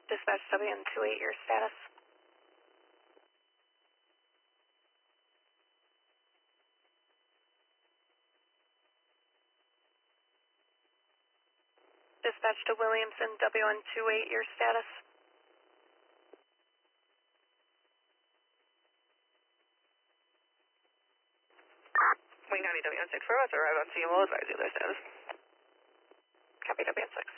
Dispatch WN28, your status. Dispatch to Williamson WN28, your status. Wayne County WN6 for us, arrive on scene, we'll advise you their status. Copy WN6.